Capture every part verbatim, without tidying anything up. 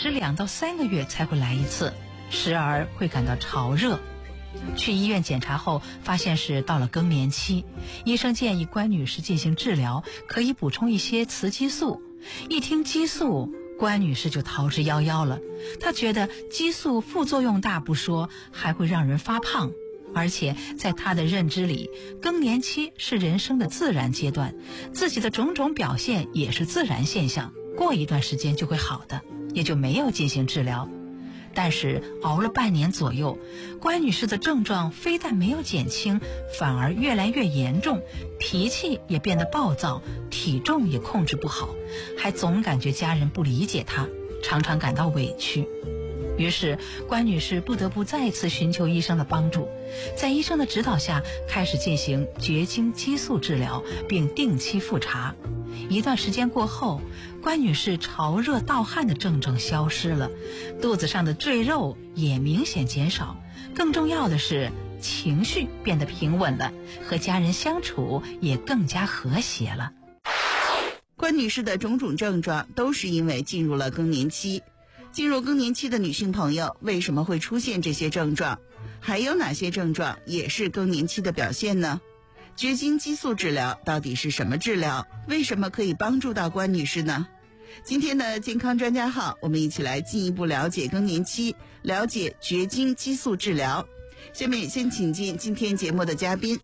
时两到三个月才会来一次，时而会感到潮热。去医院检查后，发现是到了更年期，医生建议关女士进行治疗，可以补充一些雌激素。一听激素，关女士就逃之夭夭了。她觉得激素副作用大不说，还会让人发胖。而且在她的认知里，更年期是人生的自然阶段，自己的种种表现也是自然现象，过一段时间就会好的，也就没有进行治疗。但是熬了半年左右，关女士的症状非但没有减轻，反而越来越严重，脾气也变得暴躁，体重也控制不好，还总感觉家人不理解她，常常感到委屈。于是关女士不得不再次寻求医生的帮助，在医生的指导下开始进行绝经激素治疗，并定期复查。一段时间过后，关女士潮热盗汗的症状消失了，肚子上的赘肉也明显减少，更重要的是情绪变得平稳了，和家人相处也更加和谐了。 关女士的种种症状都是因为进入了更年期。进入更年期的女性朋友为什么会出现这些症状？还有哪些症状也是更年期的表现呢？绝经激素治疗到底是什么治疗？为什么可以帮助到关女士呢？今天的健康专家号，我们一起来进一步了解更年期，了解绝经激素治疗。下面先请进今天节目的嘉宾。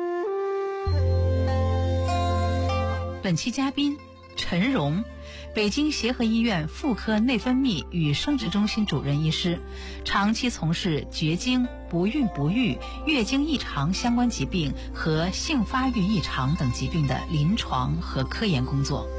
本期嘉宾陈荣，北京协和医院妇科内分泌与生殖中心主任医师，长期从事绝经、不孕不育、月经异常相关疾病和性发育异常等疾病的临床和科研工作。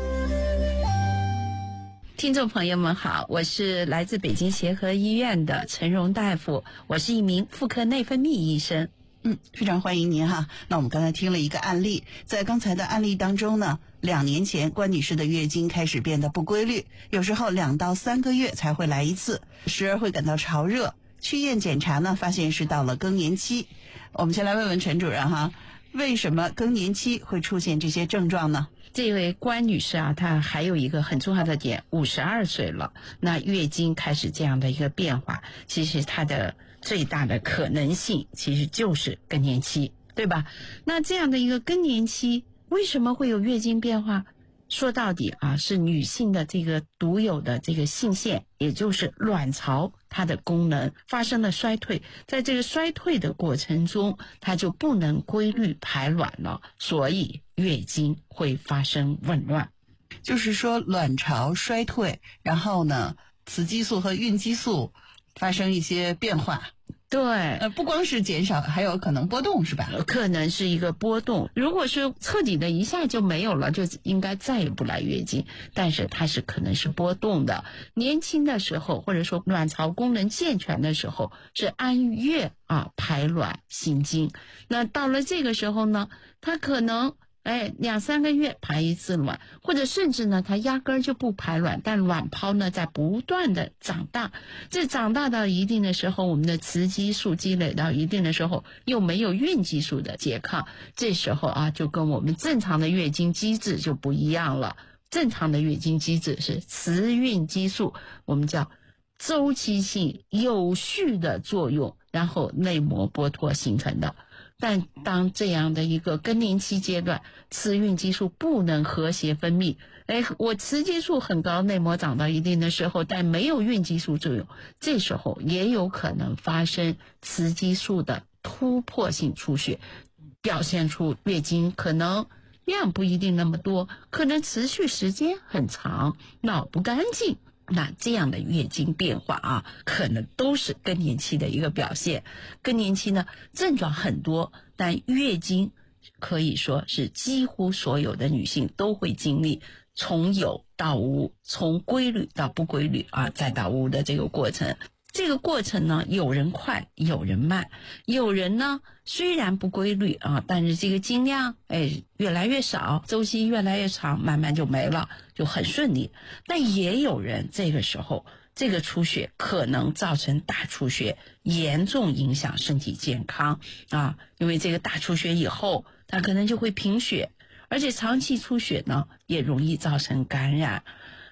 听众朋友们好，我是来自北京协和医院的陈荣大夫，我是一名妇科内分泌医生。 嗯，非常欢迎您哈。那我们刚才听了一个案例，在刚才的案例当中呢，两年前关女士的月经开始变得不规律，有时候两到三个月才会来一次，时而会感到潮热。去医院检查呢，发现是到了更年期。我们先来问问陈主任哈，为什么更年期会出现这些症状呢？ 这位关女士啊，她还有一个很重要的点，五十二岁了，那月经开始这样的一个变化，其实她的最大的可能性其实就是更年期，对吧？那这样的一个更年期为什么会有月经变化？说到底啊，是女性的这个独有的这个性腺，也就是卵巢，它的功能发生了衰退，在这个衰退的过程中，它就不能规律排卵了，所以月经会发生紊乱。 就是说卵巢衰退，然后呢，雌激素和孕激素发生一些变化。 对， 呃，不光是减少，还有可能波动，是吧？ 可能是一个波动。如果是彻底的一下就没有了，就应该再也不来月经。但是它是可能是波动的。年轻的时候，或者说卵巢功能健全的时候，是按月啊排卵行经。那到了这个时候呢，它可能哎，两三个月排一次卵，或者甚至呢，它压根儿就不排卵，但卵泡呢在不断的长大。这长大到一定的时候，我们的雌激素积累到一定的时候，又没有孕激素的拮抗，这时候啊，就跟我们正常的月经机制就不一样了。正常的月经机制是雌孕激素，我们叫周期性有序的作用，然后内膜剥脱形成的。但当这样的一个更年期阶段，雌孕激素不能和谐分泌，哎，我雌激素很高，内膜长到一定的时候，但没有孕激素作用，这时候也有可能发生雌激素的突破性出血，表现出月经可能量不一定那么多，可能持续时间很长，闹不干净。那这样的月经变化啊，可能都是更年期的一个表现。更年期呢，症状很多，但月经可以说是几乎所有的女性都会经历从有到无，从规律到不规律啊，再到无的这个过程。这个过程呢，有人快，有人慢，有人呢虽然不规律啊，但是这个经量哎越来越少，周期越来越长，慢慢就没了，就很顺利。但也有人这个时候这个出血可能造成大出血，严重影响身体健康啊，因为这个大出血以后，它可能就会贫血，而且长期出血呢也容易造成感染。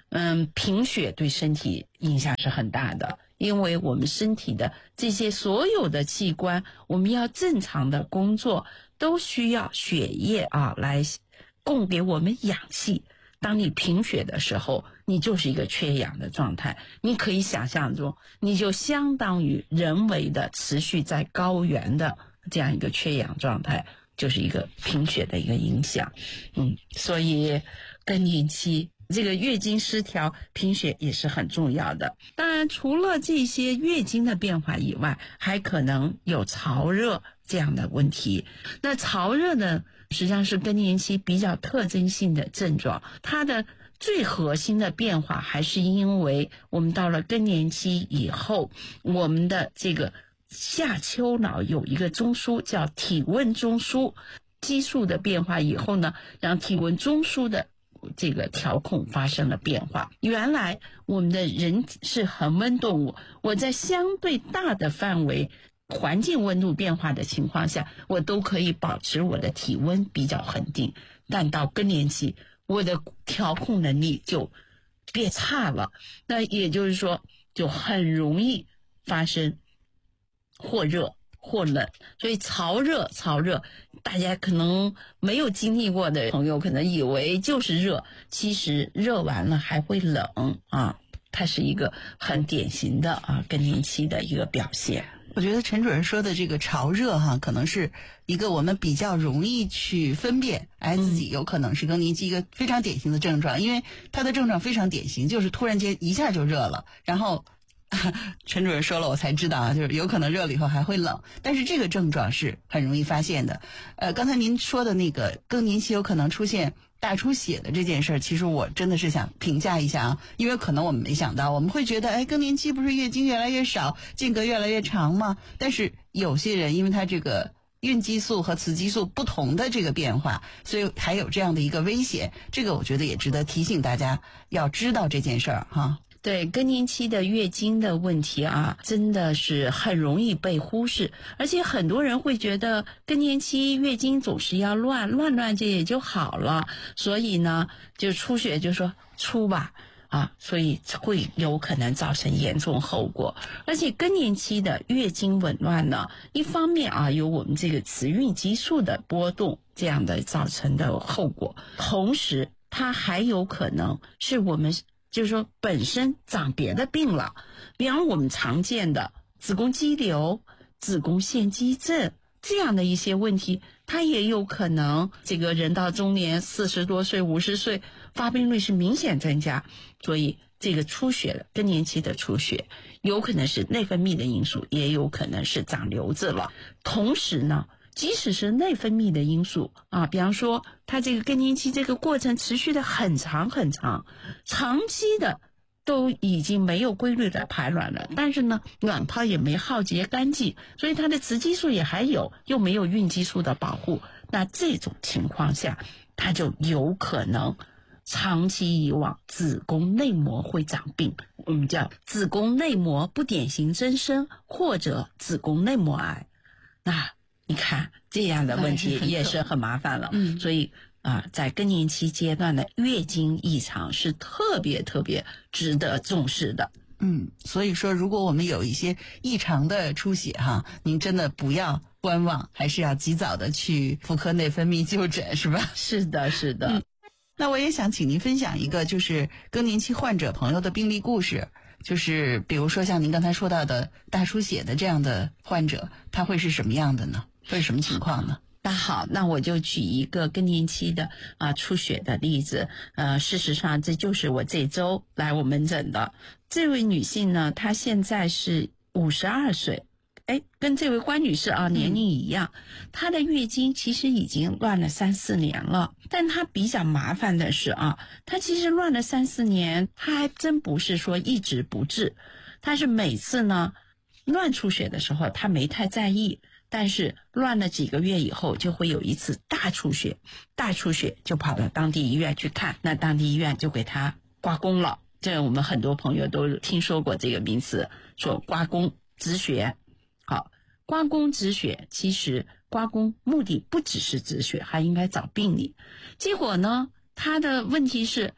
嗯，贫血对身体影响是很大的，因为我们身体的这些所有的器官，我们要正常的工作，都需要血液啊来供给我们氧气。当你贫血的时候，你就是一个缺氧的状态，你可以想象中，你就相当于人为的持续在高原的这样一个缺氧状态，就是一个贫血的一个影响。嗯，所以更年期这个月经失调，贫血也是很重要的。当然，除了这些月经的变化以外，还可能有潮热这样的问题。那潮热呢，实际上是更年期比较特征性的症状，它的最核心的变化还是因为我们到了更年期以后，我们的这个下丘脑有一个中枢叫体温中枢，激素的变化以后呢，让体温中枢的这个调控发生了变化。原来我们的人是恒温动物，我在相对大的范围环境温度变化的情况下，我都可以保持我的体温比较恒定，但到更年期，我的调控能力就变差了，那也就是说就很容易发生或热或冷。所以潮热潮热大家可能没有经历过的朋友可能以为就是热，其实热完了还会冷啊，它是一个很典型的啊更年期的一个表现。 我觉得陈主任说的这个潮热哈，可能是一个我们比较容易去分辨，哎，自己有可能是更年期一个非常典型的症状，因为它的症状非常典型，就是突然间一下就热了，然后陈主任说了我才知道啊，就是有可能热了以后还会冷，但是这个症状是很容易发现的。呃，刚才您说的那个更年期有可能出现大出血的这件事儿，其实我真的是想评价一下啊，因为可能我们没想到，我们会觉得，哎，更年期不是月经越来越少，间隔越来越长吗？但是有些人因为他这个孕激素和雌激素不同的这个变化，所以还有这样的一个危险，这个我觉得也值得提醒大家要知道这件事儿哈。 对，更年期的月经的问题啊，真的是很容易被忽视，而且很多人会觉得更年期月经总是要乱乱乱这也就好了，所以呢就出血就说出吧啊，所以会有可能造成严重后果。而且更年期的月经紊乱呢，一方面啊有我们这个雌孕激素的波动这样的造成的后果，同时它还有可能是我们就是说本身长别的病了，比方我们常见的子宫肌瘤、子宫腺肌症这样的一些问题，它也有可能这个人到中年四十多岁五十岁发病率是明显增加。所以这个出血更年期的出血有可能是内分泌的因素，也有可能是长瘤子了。同时呢，即使是内分泌的因素啊，比方说它这个更年期这个过程持续的很长很长，长期的都已经没有规律的排卵了，但是呢卵泡也没耗竭干净，所以它的雌激素也还有，又没有孕激素的保护，那这种情况下它就有可能长期以往子宫内膜会长病，我们叫子宫内膜不典型增生或者子宫内膜癌。那你看这样的问题也是很麻烦了，嗯，所以啊，在更年期阶段的月经异常是特别特别值得重视的。 嗯，所以说如果我们有一些异常的出血哈，您真的不要观望，还是要及早的去妇科内分泌就诊，是吧？ 是的，是的。嗯， 那我也想请您分享一个就是更年期患者朋友的病例故事，就是比如说像您刚才说到的大出血的这样的患者，他会是什么样的呢？会是什么情况呢？ 那好，那我就举一个更年期的啊出血的例子。呃，事实上这就是我这周来我门诊的这位女性呢，她现在是五十二岁，哎，跟这位关女士啊年龄一样，她的月经其实已经乱了三四年了，但她比较麻烦的是啊，她其实乱了三四年，她还真不是说一直不治，她是每次呢乱出血的时候她没太在意。但是乱了几个月以后就会有一次大出血，大出血就跑到当地医院去看，那当地医院就给他刮宫了。这我们很多朋友都听说过这个名词，说刮宫止血。好，刮宫止血，其实刮宫目的不只是止血，还应该找病理。结果呢，他的问题是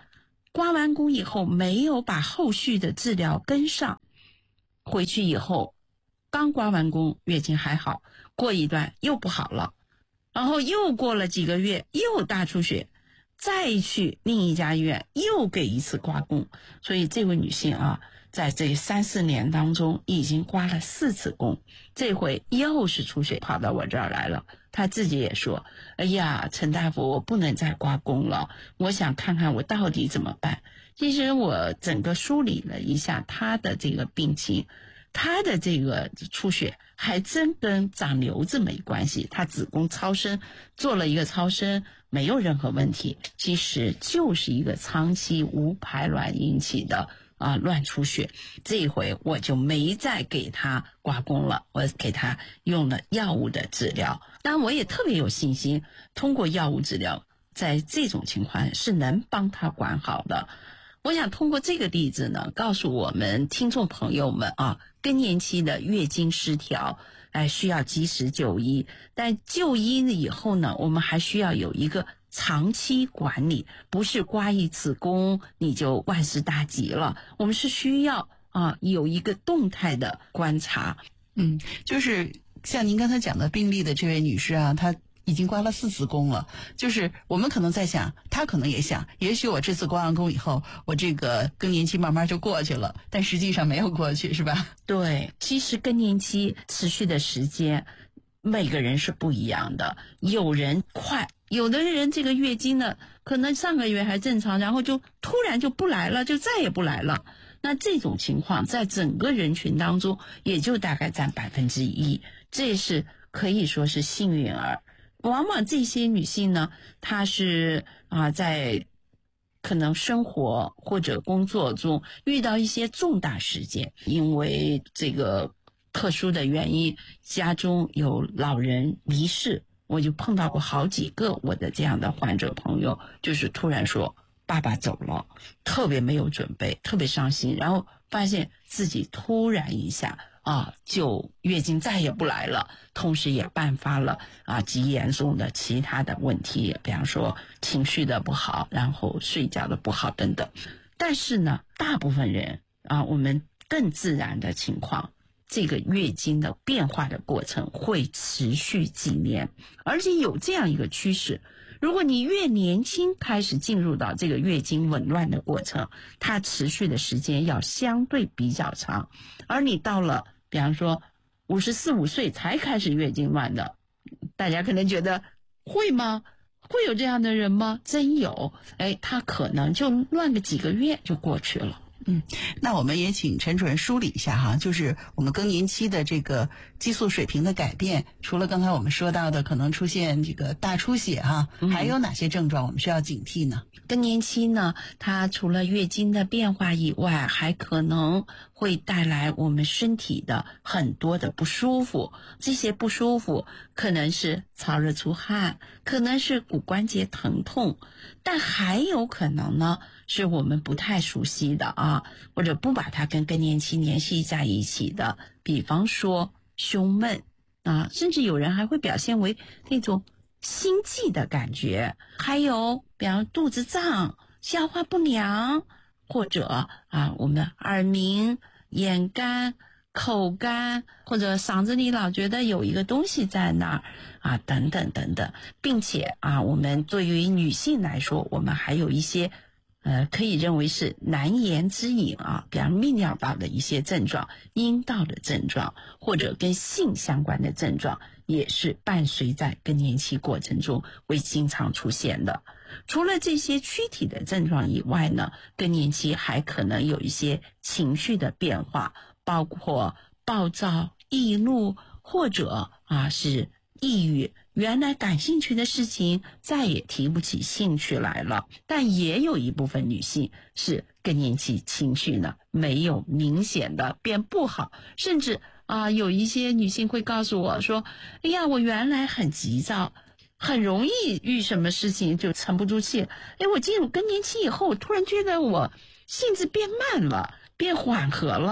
刮完宫以后没有把后续的治疗跟上，回去以后刚刮完宫月经还好，过一段又不好了，然后又过了几个月又大出血，再去另一家医院又给一次刮宫。所以这位女性啊，在这三四年当中已经刮了四次宫，这回又是出血跑到我这儿来了。她自己也说，哎呀，陈大夫，我不能再刮宫了，我想看看我到底怎么办。其实我整个梳理了一下她的这个病情，她的这个出血还真跟长瘤子没关系，她子宫超声做了一个超声，没有任何问题，其实就是一个长期无排卵引起的啊乱出血。这一回我就没再给她刮宫了，我给她用了药物的治疗。当然我也特别有信心，通过药物治疗在这种情况是能帮她管好的。我想通过这个例子呢，告诉我们听众朋友们啊，更年期的月经失调，哎，需要及时就医。但就医了以后呢，我们还需要有一个长期管理，不是刮一次宫你就万事大吉了。我们是需要啊有一个动态的观察。 嗯，就是像您刚才讲的病例的这位女士啊，她已经刮了四次宫了，就是我们可能在想，他可能也想，也许我这次刮完宫以后，我这个更年期慢慢就过去了，但实际上没有过去，是吧？ 对，其实更年期持续的时间每个人是不一样的，有人快，有的人这个月经呢可能上个月还正常，然后就突然就不来了，就再也不来了。那这种情况在整个人群当中也就大概占百分之一，这也是可以说是幸运儿。往往这些女性呢，她是啊，在可能生活或者工作中遇到一些重大事件，因为这个特殊的原因，家中有老人离世，我就碰到过好几个我的这样的患者朋友，就是突然说爸爸走了，特别没有准备，特别伤心，然后发现自己突然一下啊，就月经再也不来了，同时也伴发了啊极严重的其他的问题，比方说情绪的不好，然后睡觉的不好等等。但是呢，大部分人啊，我们更自然的情况，这个月经的变化的过程会持续几年，而且有这样一个趋势，如果你越年轻开始进入到这个月经紊乱的过程，它持续的时间要相对比较长，而你到了比方说五十四五岁才开始月经乱的，大家可能觉得会吗？会有这样的人吗？真有，哎，他可能就乱个几个月就过去了。 嗯，那我们也请陈主任梳理一下哈，就是我们更年期的这个激素水平的改变，除了刚才我们说到的可能出现这个大出血哈， 嗯、 还有哪些症状我们需要警惕呢？ 更年期呢，它除了月经的变化以外，还可能会带来我们身体的很多的不舒服。这些不舒服可能是燥热出汗，可能是骨关节疼痛，但还有可能呢是我们不太熟悉的啊，或者不把它跟更年期联系在一起的，比方说胸闷啊，甚至有人还会表现为那种心悸的感觉，还有比方肚子胀、消化不良，或者啊我们耳鸣、眼干、口干，或者嗓子里老觉得有一个东西在那儿啊，等等等等，并且啊我们对于女性来说，我们还有一些呃，可以认为是难言之隐啊，比方泌尿道的一些症状、阴道的症状，或者跟性相关的症状，也是伴随在更年期过程中会经常出现的。除了这些躯体的症状以外呢，更年期还可能有一些情绪的变化，包括暴躁、易怒，或者啊是抑郁，原来感兴趣的事情再也提不起兴趣来了。但也有一部分女性是更年期情绪呢没有明显的变不好，甚至啊有一些女性会告诉我说，哎呀，我原来很急躁，很容易遇什么事情就沉不住气，哎，我进入更年期以后，我突然觉得我性子变慢了，变缓和了，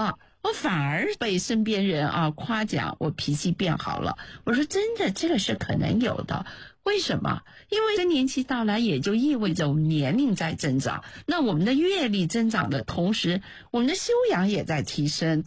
我反而被身边人啊夸奖我脾气变好了。我说真的，这个是可能有的。为什么？因为更年期到来也就意味着我们年龄在增长，那我们的阅历增长的同时，我们的修养也在提升。